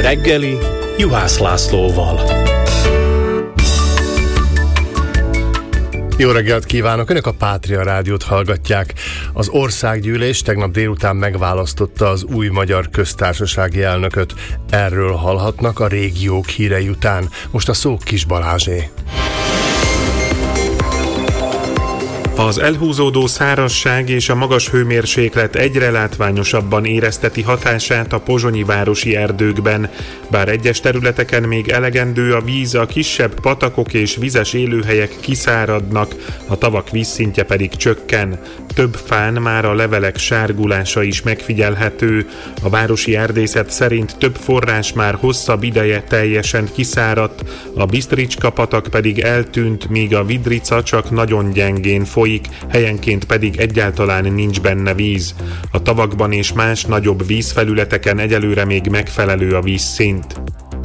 reggeli Juhász Lászlóval. Jó reggelt kívánok! Önök a Pátria Rádiót hallgatják. Az országgyűlés tegnap délután megválasztotta az új magyar köztársasági elnököt. Erről hallhatnak a régiók hírei után. Most a szó Kis Balázsé. Az elhúzódó szárazság és a magas hőmérséklet egyre látványosabban érezteti hatását a pozsonyi városi erdőkben. Bár egyes területeken még elegendő a víz, a kisebb patakok és vizes élőhelyek kiszáradnak, a tavak vízszintje pedig csökken. Több fán már a levelek sárgulása is megfigyelhető. A városi erdészet szerint több forrás már hosszabb ideje teljesen kiszáradt, a Bisztricska patak pedig eltűnt, míg a Vidrica csak nagyon gyengén folyik, helyenként pedig egyáltalán nincs benne víz. A tavakban és más nagyobb vízfelületeken egyelőre még megfelelő a vízszint.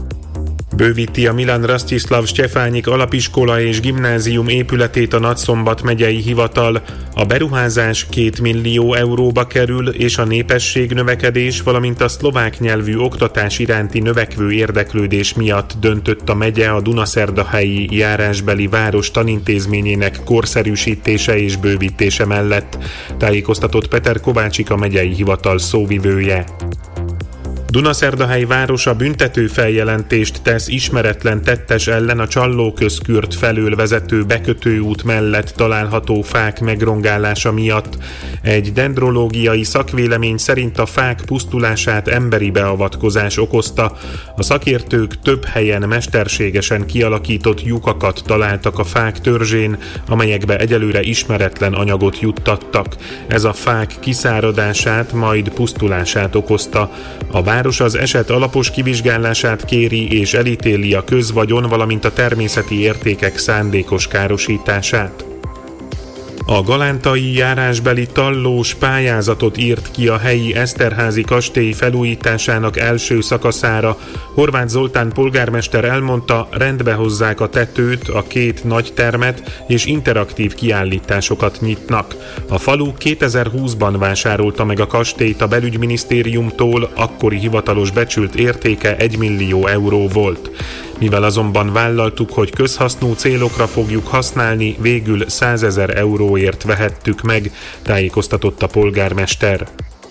Bővíti a Milan Rastislav Stefánik alapiskola és gimnázium épületét a Nagyszombat megyei hivatal. A beruházás 2 millió euróba kerül, és a népességnövekedés, valamint a szlovák nyelvű oktatás iránti növekvő érdeklődés miatt döntött a megye a dunaszerdahelyi járásbeli város tanintézményének korszerűsítése és bővítése mellett, tájékoztatott Peter Kovácsik, a megyei hivatal szóvivője. Dunaszerdahely városa büntető feljelentést tesz ismeretlen tettes ellen a Csallóközkürt felől vezető bekötőút mellett található fák megrongálása miatt. Egy dendrológiai szakvélemény szerint a fák pusztulását emberi beavatkozás okozta. A szakértők több helyen mesterségesen kialakított lyukakat találtak a fák törzsén, amelyekbe egyelőre ismeretlen anyagot juttattak. Ez a fák kiszáradását, majd pusztulását okozta. A város az eset alapos kivizsgálását kéri és elítéli a közvagyon, valamint a természeti értékek szándékos károsítását. A galántai járásbeli Tallós pályázatot írt ki a helyi Eszterházy kastély felújításának első szakaszára. Horváth Zoltán polgármester elmondta, rendbe hozzák a tetőt, a 2 nagy termet és interaktív kiállításokat nyitnak. A falu 2020-ban vásárolta meg a kastélyt a belügyminisztériumtól, akkori hivatalos becsült értéke 1 millió euró volt. Mivel azonban vállaltuk, hogy közhasznú célokra fogjuk használni, végül 100 000 euróért vehettük meg, tájékoztatott a polgármester.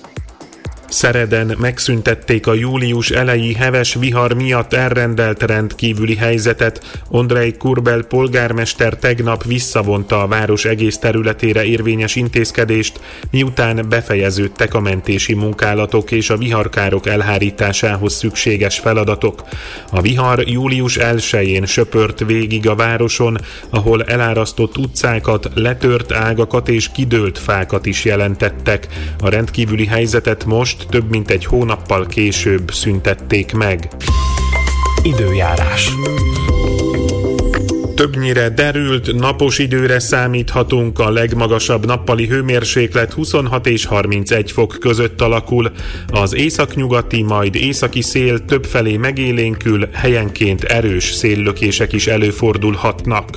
Szereden megszüntették a július eleji heves vihar miatt elrendelt rendkívüli helyzetet. Ondrej Kurbel polgármester tegnap visszavonta a város egész területére érvényes intézkedést, miután befejeződtek a mentési munkálatok és a viharkárok elhárításához szükséges feladatok. A vihar július 1-én söpört végig a városon, ahol elárasztott utcákat, letört ágakat és kidőlt fákat is jelentettek. A rendkívüli helyzetet most több mint egy hónappal később szüntették meg. Időjárás. Többnyire derült, napos időre számíthatunk, a legmagasabb nappali hőmérséklet 26 és 31 fok között alakul. Az északnyugati, majd északi szél többfelé megélénkül, helyenként erős széllökések is előfordulhatnak.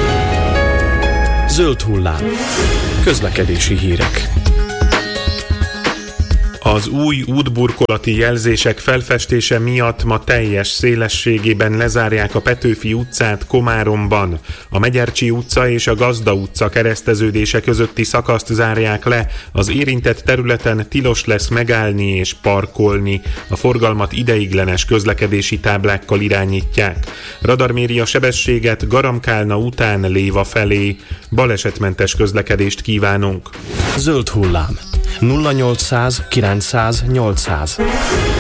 Zöld hullám. Közlekedési hírek. Az új útburkolati jelzések felfestése miatt ma teljes szélességében lezárják a Petőfi utcát Komáromban. A Megyercsi utca és a Gazda utca kereszteződése közötti szakaszt zárják le, az érintett területen tilos lesz megállni és parkolni. A forgalmat ideiglenes közlekedési táblákkal irányítják. Radar méri a sebességet Garamkálna után Léva felé. Balesetmentes közlekedést kívánunk. Zöld hullám. 0800 900 800